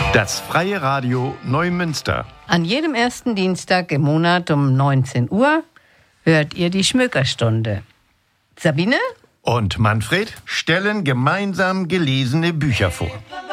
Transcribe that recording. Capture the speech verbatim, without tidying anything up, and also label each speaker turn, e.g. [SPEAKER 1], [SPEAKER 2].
[SPEAKER 1] Das Freie Radio Neumünster.
[SPEAKER 2] An jedem ersten Dienstag im Monat um neunzehn Uhr hört ihr die Schmökerstunde. Sabine
[SPEAKER 1] und Manfred stellen gemeinsam gelesene Bücher vor.